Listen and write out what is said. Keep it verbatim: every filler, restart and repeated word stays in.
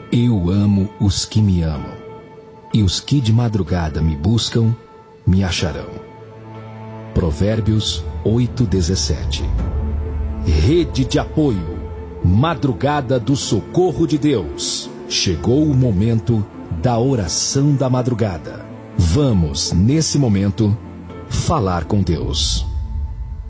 Eu amo os que me amam, e os que de madrugada me buscam, me acharão. Provérbios oito, dezessete. Rede de apoio, madrugada do socorro de Deus. Chegou o momento da oração da madrugada. Vamos, nesse momento, falar com Deus.